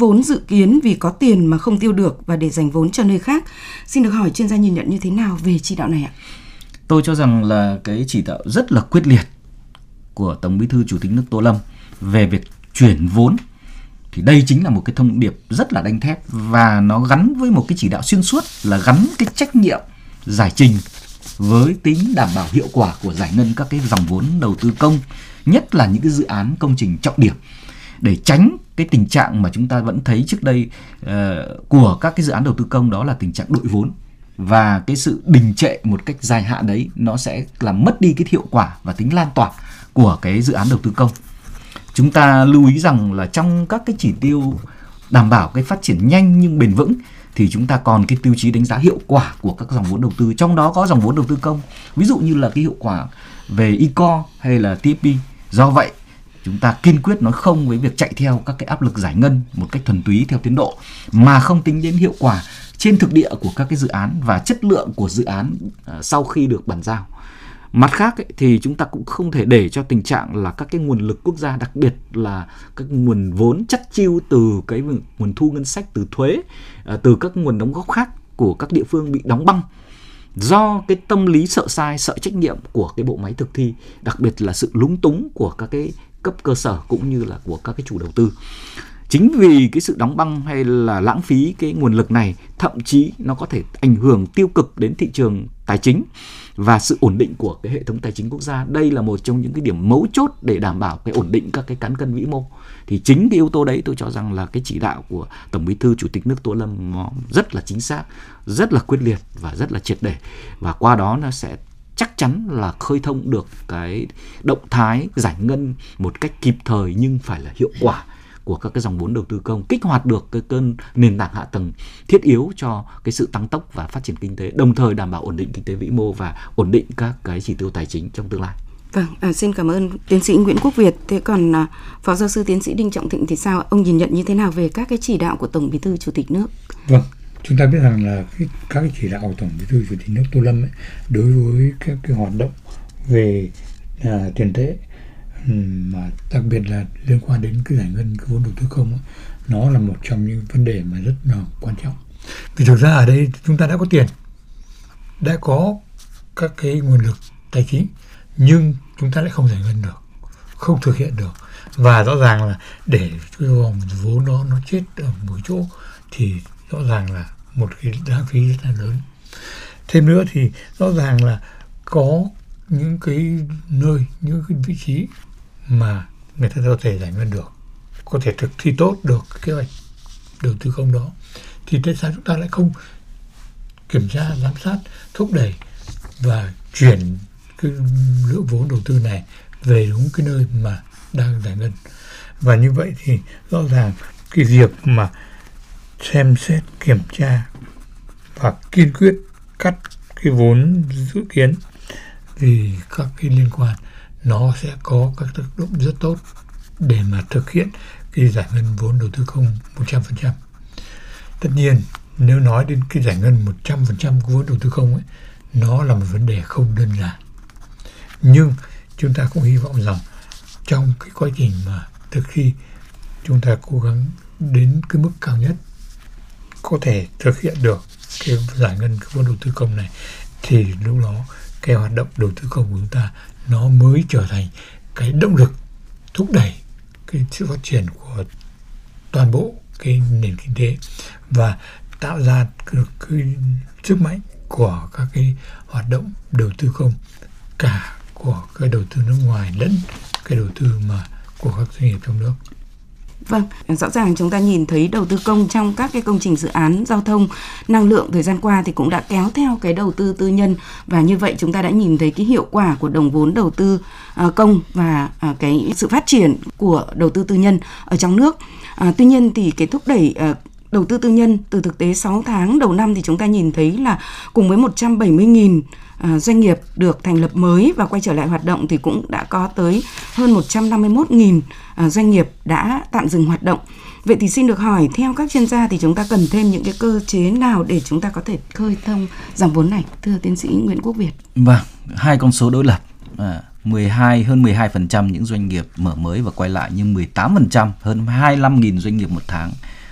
vốn dự kiến vì có tiền mà không tiêu được và để dành vốn cho nơi khác. Xin được hỏi chuyên gia nhìn nhận như thế nào về chỉ đạo này ạ? Tôi cho rằng là cái chỉ đạo rất là quyết liệt của Tổng Bí thư Chủ tịch nước Tô Lâm về việc chuyển vốn. Thì đây chính là một cái thông điệp rất là đanh thép, và nó gắn với một cái chỉ đạo xuyên suốt là gắn cái trách nhiệm giải trình với tính đảm bảo hiệu quả của giải ngân các cái dòng vốn đầu tư công, nhất là những cái dự án công trình trọng điểm, để tránh cái tình trạng mà chúng ta vẫn thấy trước đây của các cái dự án đầu tư công, đó là tình trạng đội vốn. Và cái sự đình trệ một cách dài hạn đấy nó sẽ làm mất đi cái hiệu quả và tính lan tỏa của cái dự án đầu tư công. Chúng ta lưu ý rằng là trong các cái chỉ tiêu đảm bảo cái phát triển nhanh nhưng bền vững thì chúng ta còn cái tiêu chí đánh giá hiệu quả của các dòng vốn đầu tư, trong đó có dòng vốn đầu tư công, ví dụ như là cái hiệu quả về e-core hay là TFP. Do vậy chúng ta kiên quyết nói không với việc chạy theo các cái áp lực giải ngân một cách thuần túy theo tiến độ, mà không tính đến hiệu quả trên thực địa của các cái dự án và chất lượng của dự án sau khi được bàn giao. Mặt khác ấy, thì chúng ta cũng không thể để cho tình trạng là các cái nguồn lực quốc gia, đặc biệt là các nguồn vốn chắt chiu từ cái nguồn thu ngân sách, từ thuế, từ các nguồn đóng góp khác của các địa phương bị đóng băng do cái tâm lý sợ sai, sợ trách nhiệm của cái bộ máy thực thi, đặc biệt là sự lúng túng của các cái cấp cơ sở cũng như là của các cái chủ đầu tư. Chính vì cái sự đóng băng hay là lãng phí cái nguồn lực này, thậm chí nó có thể ảnh hưởng tiêu cực đến thị trường tài chính và sự ổn định của cái hệ thống tài chính quốc gia. Đây là một trong những cái điểm mấu chốt để đảm bảo cái ổn định các cái cán cân vĩ mô. Thì chính cái yếu tố đấy tôi cho rằng là cái chỉ đạo của Tổng Bí thư Chủ tịch nước Tô Lâm nó rất là chính xác, rất là quyết liệt và rất là triệt để. Và qua đó nó sẽ chắc chắn là khơi thông được cái động thái giải ngân một cách kịp thời nhưng phải là hiệu quả của các cái dòng vốn đầu tư công, kích hoạt được cái cơn nền tảng hạ tầng thiết yếu cho cái sự tăng tốc và phát triển kinh tế, đồng thời đảm bảo ổn định kinh tế vĩ mô và ổn định các cái chỉ tiêu tài chính trong tương lai. Vâng, xin cảm ơn tiến sĩ Nguyễn Quốc Việt. Thế còn Phó Giáo sư Tiến sĩ Đinh Trọng Thịnh thì sao? Ông nhìn nhận như thế nào về các cái chỉ đạo của Tổng Bí thư Chủ tịch nước? Vâng, chúng ta biết rằng là các cái chỉ đạo của Tổng Bí thư Chủ tịch nước Tô Lâm ấy, đối với các cái hoạt động về tiền tệ, mà đặc biệt là liên quan đến cái giải ngân cái vốn đầu tư công ấy, nó là một trong những vấn đề mà rất là quan trọng. Vì thực ra ở đây chúng ta đã có tiền, đã có các cái nguồn lực tài chính, nhưng chúng ta lại không giải ngân được, không thực hiện được. Và rõ ràng là để cái vòng vốn đó nó chết ở một chỗ thì rõ ràng là một cái lãng phí rất là lớn. Thêm nữa thì rõ ràng là có những cái nơi, những cái vị trí mà người ta có thể giải ngân được, có thể thực thi tốt được kế hoạch đầu tư công đó, thì tại sao chúng ta lại không kiểm tra, giám sát, thúc đẩy và chuyển cái lượng vốn đầu tư này về đúng cái nơi mà đang giải ngân. Và như vậy thì rõ ràng cái việc mà xem xét, kiểm tra và kiên quyết cắt cái vốn dự kiến vì các cái liên quan, nó sẽ có các tác động rất tốt để mà thực hiện cái giải ngân vốn đầu tư công 100%. Tất nhiên nếu nói đến cái giải ngân 100% của vốn đầu tư công ấy, nó là một vấn đề không đơn giản. Nhưng chúng ta cũng hy vọng rằng trong cái quá trình mà thực thi, chúng ta cố gắng đến cái mức cao nhất có thể thực hiện được cái giải ngân cái vốn đầu tư công này, thì lúc đó cái hoạt động đầu tư công của chúng ta nó mới trở thành cái động lực thúc đẩy cái sự phát triển của toàn bộ cái nền kinh tế và tạo ra cái sức mạnh của các cái hoạt động đầu tư công, cả của cái đầu tư nước ngoài lẫn cái đầu tư mà của các doanh nghiệp trong nước. Vâng, rõ ràng chúng ta nhìn thấy đầu tư công trong các cái công trình dự án giao thông, năng lượng thời gian qua thì cũng đã kéo theo cái đầu tư tư nhân, và như vậy chúng ta đã nhìn thấy cái hiệu quả của đồng vốn đầu tư công và cái sự phát triển của đầu tư tư nhân ở trong nước. Tuy nhiên thì cái thúc đẩy đầu tư tư nhân từ thực tế 6 tháng đầu năm thì chúng ta nhìn thấy là cùng với 170.000 doanh nghiệp được thành lập mới và quay trở lại hoạt động thì cũng đã có tới hơn 151.000 doanh nghiệp đã tạm dừng hoạt động. Vậy thì xin được hỏi, theo các chuyên gia thì chúng ta cần thêm những cái cơ chế nào để chúng ta có thể khơi thông dòng vốn này, thưa tiến sĩ Nguyễn Quốc Việt? Vâng, hai con số đối lập. Hơn 12% những doanh nghiệp mở mới và quay lại, nhưng 18%, hơn 25.000 doanh nghiệp một tháng